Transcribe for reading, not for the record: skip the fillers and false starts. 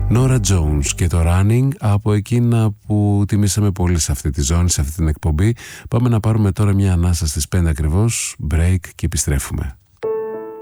Nora Jones και το Running, από εκείνα που τιμήσαμε πολύ σε αυτή τη ζώνη, σε αυτή την εκπομπή. Πάμε να πάρουμε τώρα μια ανάσα στις 5 ακριβώς, break, και επιστρέφουμε.